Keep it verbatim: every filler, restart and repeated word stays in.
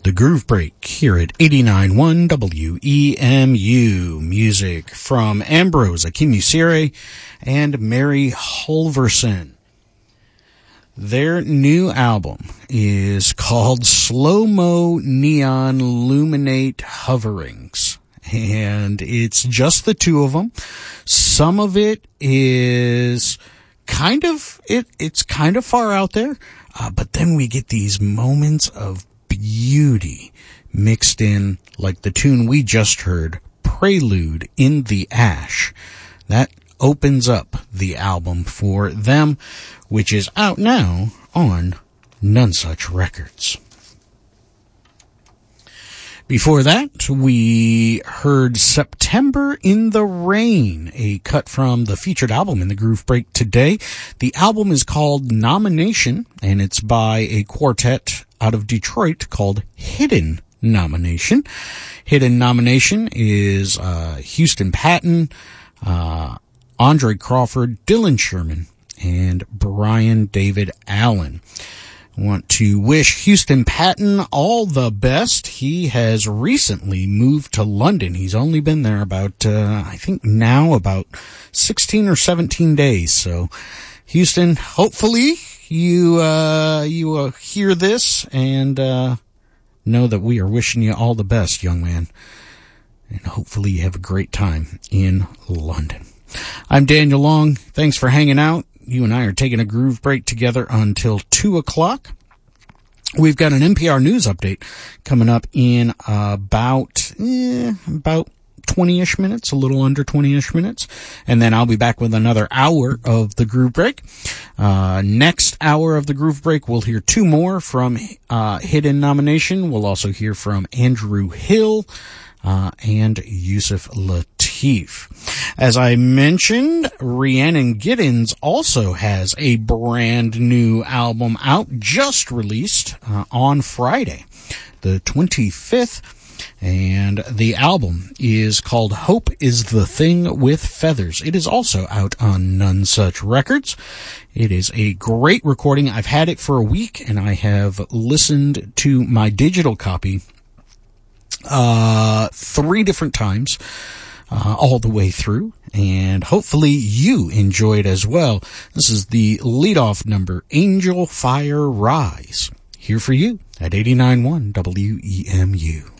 The Groove Break here at eighty-nine point one W E M U. Music from Ambrose Akimusire and Mary Hulverson. Their new album is called Slow-Mo Neon Luminate Hoverings. And it's just the two of them. Some of it is kind of, it, it's kind of far out there. Uh, but then we get these moments of beauty mixed in, like the tune we just heard, Prelude in the Ash. That opens up the album for them, which is out now on Nonesuch Records. Before that, we heard September in the Rain, a cut from the featured album in the Groove Break today. The album is called Nomination, and it's by a quartet out of Detroit called Hidden Nomination. Hidden Nomination is uh, Houston Patton, uh, Andre Crawford, Dylan Sherman, and Brian David Allen. I want to wish Houston Patton all the best. He has recently moved to London. He's only been there about, uh, I think now about sixteen or seventeen days. So, Houston, hopefully you, uh, you uh, hear this and, uh, know that we are wishing you all the best, young man. And hopefully you have a great time in London. I'm Daniel Long. Thanks for hanging out. You and I are taking a groove break together until two o'clock. We've got an N P R News update coming up in about, eh, about twenty-ish minutes, a little under twenty-ish minutes. And then I'll be back with another hour of the Groove Break. Uh, next hour of the Groove Break, we'll hear two more from, uh, Hidden Nomination. We'll also hear from Andrew Hill, uh, and Yusuf Lateef. As I mentioned, Rhiannon Giddens also has a brand new album out, just released uh, on Friday, the twenty-fifth, and the album is called Hope is the Thing with Feathers. It is also out on Nonesuch Records. It is a great recording. I've had it for a week, and I have listened to my digital copy uh three different times. Uh, all the way through, and hopefully you enjoy it as well. This is the leadoff number, Angel Fire Rise, here for you at eighty-nine point one W E M U.